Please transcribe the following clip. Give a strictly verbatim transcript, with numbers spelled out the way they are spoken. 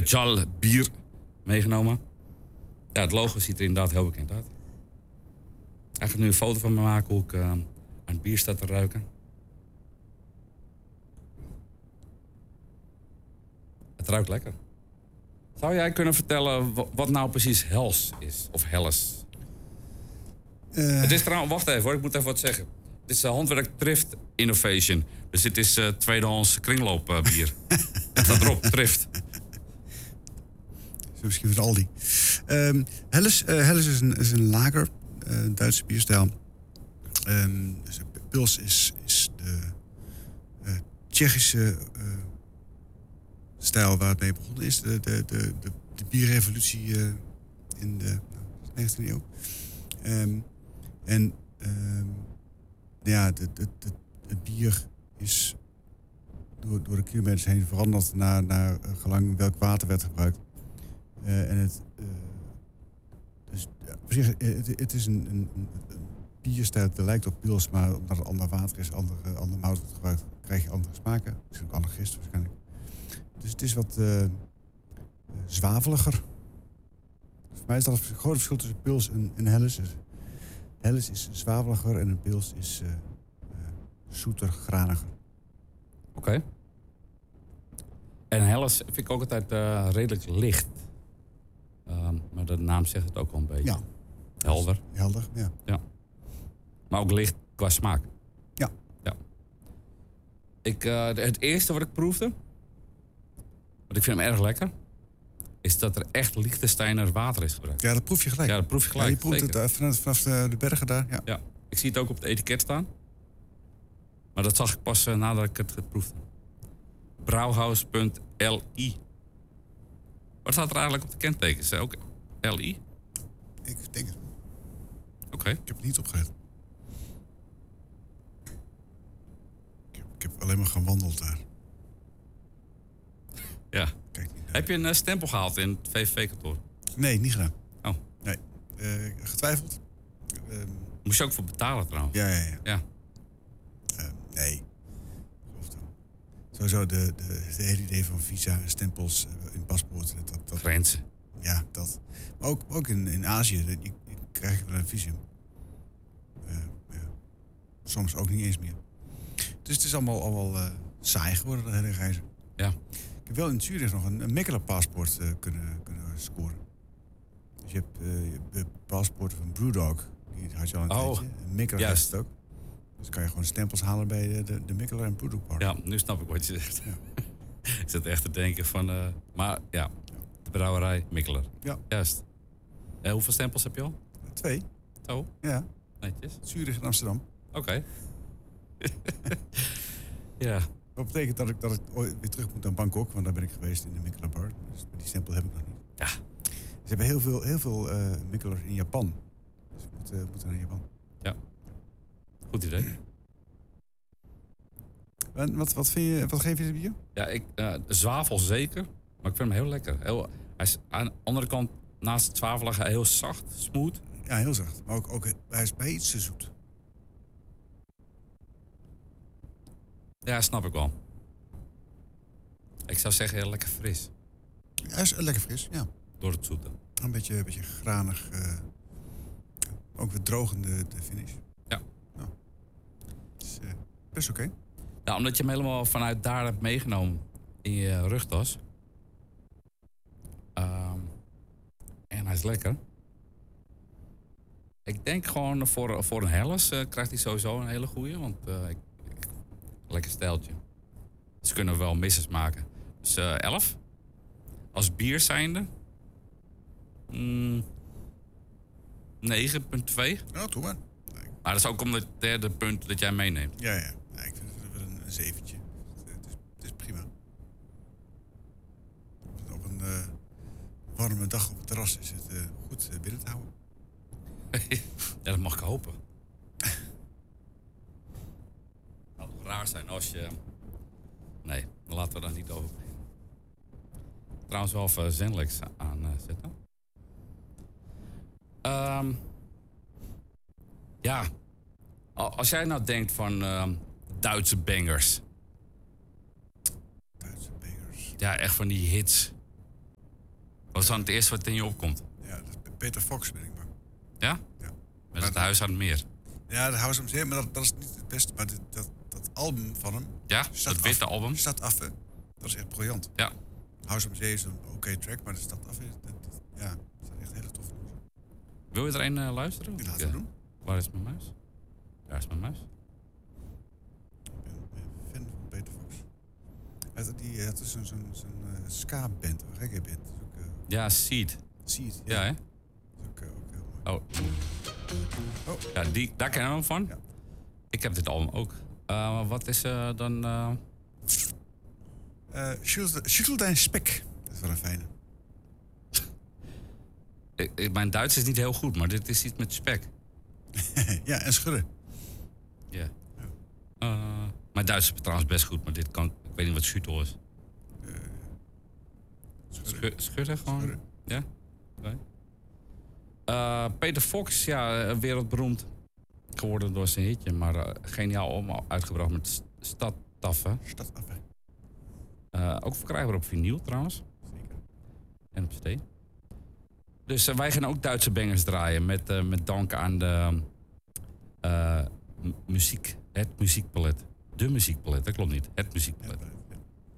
Special bier meegenomen. Ja, het logo ziet er inderdaad heel bekend uit. Hij gaat nu een foto van me maken hoe ik uh, aan het bier sta te ruiken. Het ruikt lekker. Zou jij kunnen vertellen wat nou precies Hels is? Of Helles? Uh... Het is trouwens, wacht even hoor, ik moet even wat zeggen. Het is uh, handwerk Thrift Innovation. Dus dit is uh, tweedehands kringloopbier. Uh, het staat erop, Thrift. Zo misschien van Aldi. Um, Helles, uh, Helles is een, is een lager, uh, Duitse bierstijl. Um, dus Pils is, is de uh, Tsjechische uh, stijl waar het mee begonnen is. De, de, de, de, de bierrevolutie uh, in de negentiende eeuw. Um, en um, ja, de, de, de, het bier is door, door de kilometers heen veranderd naar, naar uh, gelang welk water werd gebruikt. Uh, en het, uh, dus, ja, op zich, het, het is een, een, een, een bierstijl dat lijkt op pils, maar omdat het ander water is, ander, uh, ander mout wordt gebruikt, krijg je andere smaken. Het is ook ander gist waarschijnlijk. Dus het is wat uh, zwaveliger. Voor mij is dat het grote verschil tussen pils en, en helles. Helles is zwaveliger en een pils is uh, uh, zoeter, graniger. Oké. Okay. En helles vind ik ook altijd uh, redelijk licht. Uh, maar de naam zegt het ook al een beetje. Ja. Helder. Helder, ja. ja. Maar ook licht qua smaak. Ja. ja. Ik, uh, het eerste wat ik proefde, want ik vind hem erg lekker, is dat er echt Liechtensteiner water is gebruikt. Ja, dat proef je gelijk. Ja, dat proef je gelijk. Ja, je proeft het uh, vanaf, vanaf de, de bergen daar. Ja. ja. Ik zie het ook op het etiket staan. Maar dat zag ik pas uh, nadat ik het geproefde. Brouwhaus punt L I. Wat staat er eigenlijk op de kentekens? Ook L I? Ik denk het. Oké. Okay. Ik heb het niet opgelet. Ik heb, ik heb alleen maar gewandeld daar. Ja. Kijk niet naar. Heb je een uh, stempel gehaald in het V V V-kantoor? Nee, niet gedaan. Oh. Nee. Uh, getwijfeld. Um, Moest je ook voor betalen trouwens? Ja, ja, ja. ja. Uh, nee. Sowieso de, de, de hele idee van visa, stempels uh, in paspoort. Dat, dat, Grenzen. Ja, dat. Maar ook, ook in, in Azië je, je krijg je wel een visum. Uh, ja. Soms ook niet eens meer. Dus het is allemaal, allemaal uh, saai geworden, de hele reizen. Ja. Ik heb wel in Zurich nog een, een Mikkeler-paspoort uh, kunnen, kunnen scoren. Dus je hebt, uh, je hebt de paspoorten van Brewdog. Die had je al een oh, tijdje. Mikkeler heeft het ook. Dus kan je gewoon stempels halen bij de, de, de Mikkeler en Brewdog Park. Ja, nu snap ik wat je zegt. Ja. Ik zat echt te denken van... Uh, maar ja, de brouwerij Mikkeler. Ja. Juist. Uh, hoeveel stempels heb je al? Twee. Zo? Ja. Netjes. Zurich en Amsterdam. Oké. Okay. ja. Dat betekent dat ik, dat ik ooit weer terug moet naar Bangkok, want daar ben ik geweest in de Mikkeler Bar. Dus die stempel heb ik nog niet. Ja. Ze hebben heel veel, heel veel uh, Mikkeler in Japan. Dus ik moet, uh, moet naar Japan. Ja. Goed idee. En wat, wat, vind je, wat geef je de bier? Ja, ik, uh, zwavel zeker. Maar ik vind hem heel lekker. Heel, hij is aan de andere kant, naast het zwavelige, heel zacht, smooth. Ja, heel zacht. Maar ook, ook hij is bij iets te zoet. Ja, snap ik wel. Ik zou zeggen, heel lekker fris. Ja, hij is lekker fris, ja. Door het zoete. Een beetje, een beetje granig. Uh, ook weer drogende de finish. Ja. Nou, het is uh, best oké. Okay. Ja, omdat je hem helemaal vanuit daar hebt meegenomen in je rugtas. Um, en hij is lekker. Ik denk gewoon voor, voor een Helles uh, krijgt hij sowieso een hele goeie. Want uh, ik, ik, lekker stijltje. Ze kunnen wel misses maken. Dus uh, elf. Als bier zijnde. Mm, negen komma twee. Ja, doe maar. Nee. Maar dat is ook om het derde punt dat jij meeneemt. Ja, ja. ja ik vind het wel een, een zeventje. Het is, het is prima. Op een uh, warme dag op het terras is het uh, goed uh, binnen te houden. Ja, dat mag ik hopen. Het zou toch raar zijn als je... Nee, dan laten we daar niet over. Trouwens wel even Zenlex aanzetten. Um, ja, als jij nou denkt van uh, Duitse bangers. Duitse bangers. Ja, echt van die hits. Wat is dan het eerste wat in je opkomt? Ja, dat is Peter Fox, ben ik bang. Ja? Ja. Met het Huis aan het Meer. Ja, het Huis aan het Meer, maar dat, dat is niet het beste. Maar dit, dat, dat album van hem... Ja, dat witte af, album. Stad af, hè? Dat is echt briljant. Ja. Huis aan het Zee is een oké okay track, maar de Stad af is... Dat, dat, ja, dat zijn echt hele toffe nummers. Wil je er een uh, luisteren? Die laten we doen. Waar is mijn muis? Daar is mijn muis. Ik ben een fan van Peter Fox. Het, die, het is zo'n zo zo uh, ska-band, een reggae-band. Uh, ja, Seed. Seed, ja. Ja, hè? Dat is ook, uh, ook heel mooi. Oh. oh. Ja, die, daar kennen we hem van. Ja. Ik heb dit album ook. Uh, wat is uh, dan... Uh... Uh, Schütteldein Spek. Dat is wel een fijne. ik, ik, mijn Duits is niet heel goed, maar dit is iets met spek. Ja, en schudden. Ja. Yeah. Uh, mijn Duits is trouwens best goed, maar dit kan... Ik weet niet wat schüttel is. Uh, schudden. Schu schudden gewoon? Schudden. Ja? Okay. Uh, Peter Fox, ja, wereldberoemd geworden door zijn hitje, maar uh, geniaal allemaal uitgebracht met Stad Taffe. Stad Affe. Uh, ook verkrijgbaar op vinyl trouwens. Zeker. En op cd. Dus uh, wij gaan ook Duitse bangers draaien met, uh, met dank aan de uh, muziek, het muziekpalet. De muziekpalet, dat klopt niet. Het muziekpalet.